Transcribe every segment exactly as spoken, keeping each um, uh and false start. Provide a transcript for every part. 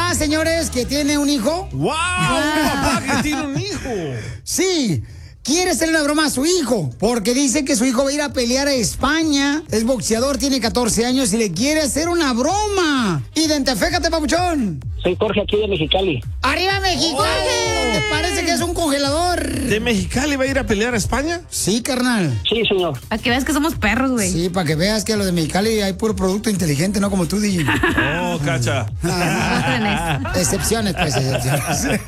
mamá, señores, que tiene un hijo. ¡Wow! Un papá que tiene un hijo. Sí. Quiere hacerle una broma a su hijo, porque dice que su hijo va a ir a pelear a España. Es boxeador, tiene catorce años y le quiere hacer una broma. Identifícate, papuchón. Soy Jorge, aquí de Mexicali. ¡Arriba, Mexicali! Oh. ¿Te parece que es un congelador? ¿De Mexicali va a ir a pelear a España? Sí, carnal. Sí, señor. Para que veas que somos perros, güey. Sí, para que veas que a los de Mexicali hay puro producto inteligente, no como tú, D J. Oh, cacha. Ah, excepciones, pues, excepciones.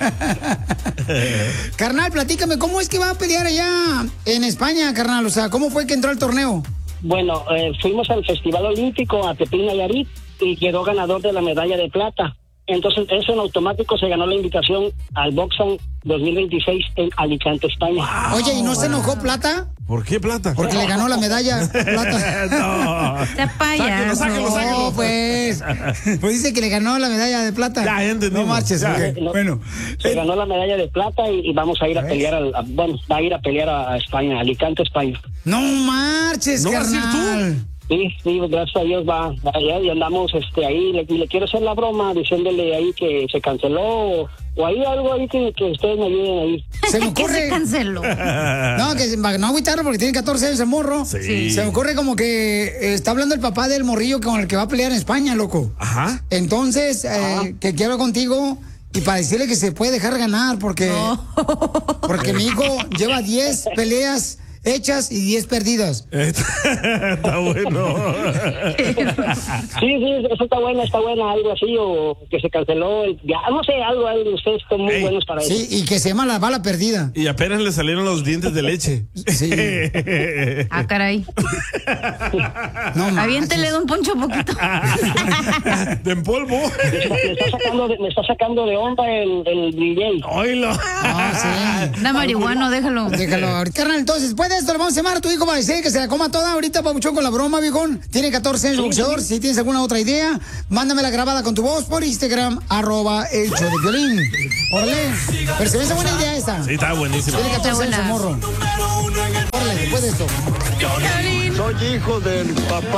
Carnal, platícame, ¿cómo es que va a pelear allá en España, carnal? O sea, ¿cómo fue que entró al torneo? Bueno, eh, fuimos al Festival Olímpico a Tepic, Nayarit, y quedó ganador de la medalla de plata. Entonces, eso en automático se ganó la invitación al Boxan dos mil veintiséis en Alicante, España. Wow. Oye, ¿y no se enojó Plata? ¿Por qué Plata? Porque le ganó la medalla Plata. No. Se payaso. Sáquelo, sáquelo, sáquelo. No, pues. Pues dice que le ganó la medalla de plata. Ya, ya entendimos. No marches. Ya. Okay. No, Bueno. Se eh, ganó la medalla de plata y, y vamos a ir a pelear, al, a, bueno, va a ir a pelear a, a España, a Alicante, España. No marches, ¿No vas a ir carnal. tú? Sí, sí, gracias a Dios va, va allá y andamos este, ahí, le, le quiero hacer la broma diciéndole ahí que se canceló o, o hay algo ahí que, que ustedes me ayuden ahí. Se me ¿Qué ocurre. se canceló? No, que no agüitarlo porque tiene catorce años el morro. Sí. Se me ocurre como que eh, está hablando el papá del morrillo con el que va a pelear en España, loco. Ajá. Entonces, eh, que quiero contigo y para decirle que se puede dejar ganar porque, No. porque mi hijo lleva diez peleas hechas y diez perdidas. Está bueno. Sí, sí, eso está buena, está buena, algo así, o que se canceló, el, ya, no sé, algo, algo, ustedes son muy Ey, buenos para Sí, eso. y que se llama la bala perdida. Y apenas le salieron los dientes de leche. Sí. Ah, caray. No manches. Aviéntele de un poncho poquito. De en polvo. Me está, me está sacando de, me está sacando de onda el, el D J. Oílo. Ah, sí. Da marihuano, déjalo. Déjalo ahorita. Carnal, entonces, después de esto, le vamos a llamar a tu hijo para decir que se la coma toda ahorita, papuchón, con la broma, viejón. Tiene catorce años, boxeador. Si tienes alguna otra idea, mándame la grabada con tu voz por Instagram, arroba el show de Piolín. Órale. Pero se me hace buena idea esa. Sí, está buenísimo. Tiene catorce años el buena. morro. Órale, después de esto. Soy hijo del papá